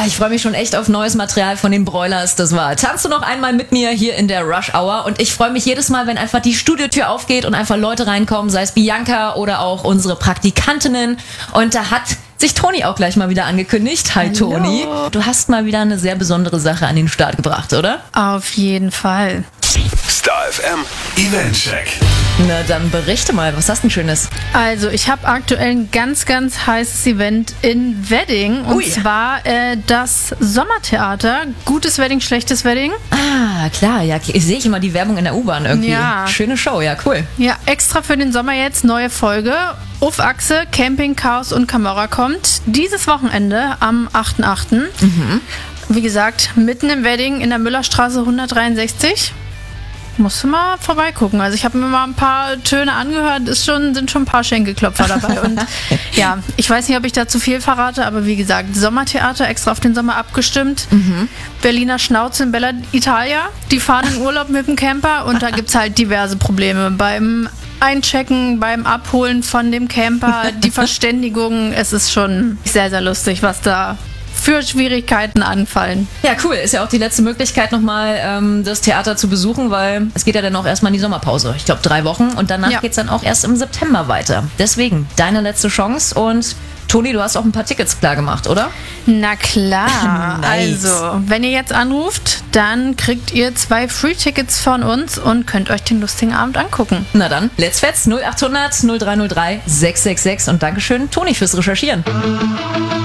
Ich freue mich schon echt auf neues Material von den Broilers. Das war Tanzt du noch einmal mit mir hier in der Rush Hour. Und ich freue mich jedes Mal, wenn einfach die Studiotür aufgeht und einfach Leute reinkommen, sei es Bianca oder auch unsere Praktikantinnen. Und da hat sich Toni auch gleich mal wieder angekündigt. Hi Toni. Du hast mal wieder eine sehr besondere Sache an den Start gebracht, oder? Auf jeden Fall. Star FM Eventcheck. Na dann berichte mal, was hast du denn Schönes? Also ich habe aktuell ein ganz, ganz heißes Event in Wedding. Und zwar das Sommertheater. Gutes Wedding, schlechtes Wedding. Ah, klar. Ja, sehe ich immer die Werbung in der U-Bahn irgendwie. Ja. Schöne Show, ja, cool. Ja, extra für den Sommer jetzt neue Folge. Auf Achse, Camping, Chaos und Camorra kommt dieses Wochenende am 8.8. Wie gesagt, mitten im Wedding in der Müllerstraße 163. Musst du mal vorbeigucken. Also ich habe mir mal ein paar Töne angehört, sind schon ein paar Schenkelklopfer dabei. Und ja, ich weiß nicht, ob ich da zu viel verrate, aber wie gesagt, Sommertheater extra auf den Sommer abgestimmt. Berliner Schnauze in Bella Italia. Die fahren in Urlaub mit dem Camper und da gibt es halt diverse Probleme. Beim Einchecken, beim Abholen von dem Camper, die Verständigung. Es ist schon sehr, sehr lustig, was da für Schwierigkeiten anfallen. Ja, cool. Ist ja auch die letzte Möglichkeit, nochmal das Theater zu besuchen, weil es geht ja dann auch erstmal in die Sommerpause. Ich glaube 3 Wochen und danach geht's dann auch erst im September weiter. Deswegen, deine letzte Chance und Toni, du hast auch ein paar Tickets klar gemacht, oder? Na klar. Nice. Also, wenn ihr jetzt anruft, dann kriegt ihr 2 Free-Tickets von uns und könnt euch den lustigen Abend angucken. Na dann, let's fetz 0800 0303 666 und Dankeschön, Toni, fürs Recherchieren.